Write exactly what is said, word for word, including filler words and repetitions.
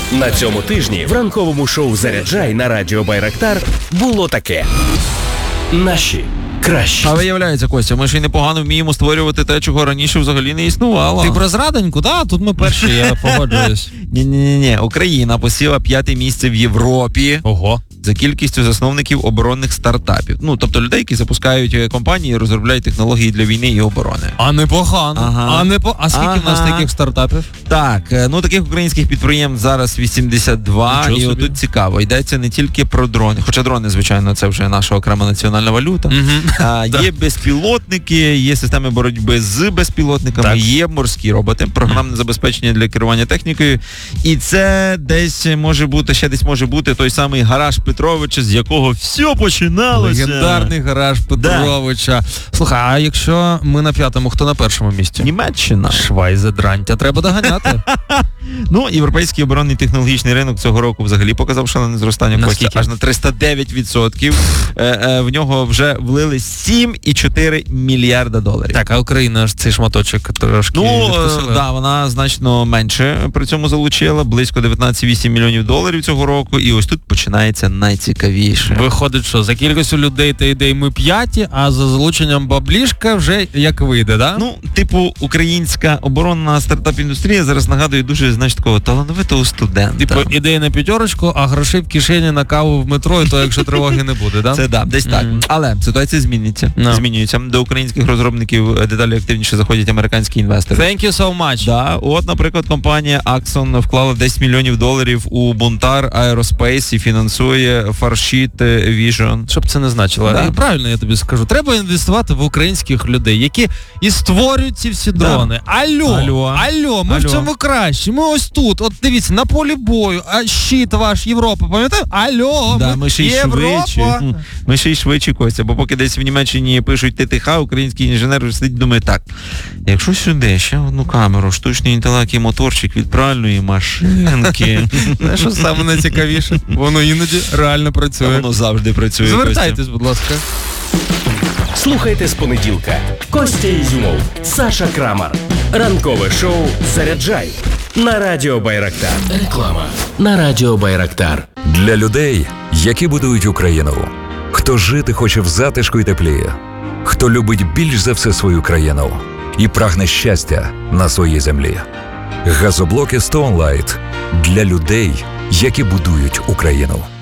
На цьому тижні в ранковому шоу «Заряджай» на радіо Байрактар було таке. Наші кращі. А виявляється, Костя, ми ще й непогано вміємо створювати те, чого раніше взагалі не існувало. Ти про зрадоньку, да? Тут ми перші, я погоджуюсь. Ні-ні-ні, Україна посіла п'яте місце в Європі. Ого. За кількістю засновників оборонних стартапів. Ну, тобто людей, які запускають компанії і розробляють технології для війни і оборони. А непогано. Ага. А, не по... а скільки Ага. в нас таких стартапів? Так, ну таких українських підприємств зараз вісімдесят два, Нічого і собі. отут цікаво, йдеться не тільки про дрони, хоча дрони, звичайно, це вже наша окрема національна валюта. Угу. А, є безпілотники, є системи боротьби з безпілотниками, Так. є морські роботи, програмне забезпечення для керування технікою. І це десь може бути, ще десь може бути той самий гараж Петровича, з якого все починалося. Легендарний гараж Петровича. Слухай, а якщо ми на п'ятому, хто на першому місці? Німеччина. Швайзе дрантя, треба доганяти. Ну, європейський оборонний технологічний ринок цього року взагалі показав шалене зростання, Наскільки? Костя, аж на триста дев'ять відсотків. Е, е, в нього вже влили сім цілих чотири десятих мільярда доларів. Так, а Україна ж цей шматочок трошки Ну, відкусила. да, вона значно менше при цьому залучила, близько дев'ятнадцять цілих вісім мільйонів доларів цього року, і ось тут починається найцікавіше. Виходить, що за кількістю людей та ідей ми п'яті, а за залученням баблішка вже як вийде, да? Ну, типу, українська оборонна стартап-індустрія зараз нагадує дуже, знаєш, такого талановитого студента. Типу, ідея на п'ятерочку, а грошей в кишені на каву в метро, і то якщо тривоги не буде, да? Це да, десь так. Мгм. Але ситуація зміниться. No. Змінюється. До українських розробників дедалі активніше заходять американські інвестори. Thank you so much. Да, от, наприклад, компанія Axon вклала десять мільйонів доларів у Бунтар Aerospace і фінансує Farshit Vision. Щоб це не значило. Да. І правильно я тобі скажу. Треба інвестувати в українських людей, які і створюють ці всі дрони. Да. Алло, Алло. алло, ми Алло. в цьому кращі. Ми ось тут, от дивіться, на полі бою, а щит ваш Європа, пам'ятаєте? Алло, Да, ми ще й Європа. швидше. Ми ще й швидше, Костя, бо поки десь в Німеччині пишуть ТТХ, український інженер вже сидить і думає, так, якщо сюди ще одну камеру, штучний інтелект і моторчик від пральної машинки. Знаєш, що саме найцікавіше? Воно іноді реально Та працює. воно завжди працює. Звертайтесь, будь ласка. Слухайте з понеділка. Костя Ізюмов, Саша Крамар. Ранкове шоу «Заряджай» на радіо Байрактар. Реклама на радіо Байрактар. Для людей, які будують Україну. Хто жити хоче в затишку й теплі. Хто любить більш за все свою країну і прагне щастя на своїй землі. Газоблоки Stone Light для людей, які будують Україну.